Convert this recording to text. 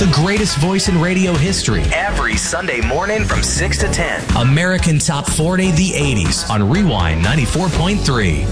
the greatest voice in radio history. Every Sunday morning from 6 to 10. American Top 40, the 80s on Rewind 94.3.